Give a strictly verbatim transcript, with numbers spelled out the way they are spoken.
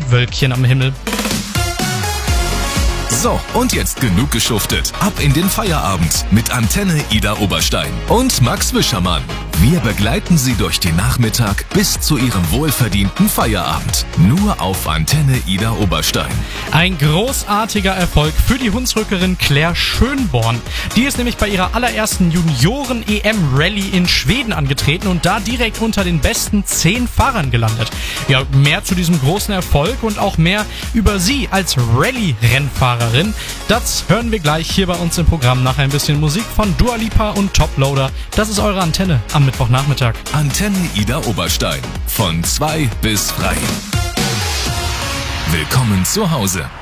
Wölkchen am Himmel. So, und jetzt genug geschuftet. Ab in den Feierabend mit Antenne Ida Oberstein und Max Wischermann. Wir begleiten Sie durch den Nachmittag bis zu Ihrem wohlverdienten Feierabend. Nur auf Antenne Ida Oberstein. Ein großartiger Erfolg für die Hunsrückerin Claire Schönborn. Die ist nämlich bei ihrer allerersten Junioren-E M-Rallye in Schweden angetreten und da direkt unter den besten zehn Fahrern gelandet. Ja, mehr zu diesem großen Erfolg und auch mehr über sie als Rallye-Rennfahrerin. Das hören wir gleich hier bei uns im Programm nach ein bisschen Musik von Dua Lipa und Toploader. Das ist eure Antenne am Mittwochnachmittag. Antenne Ida Oberstein. Von zwei bis drei. Willkommen zu Hause.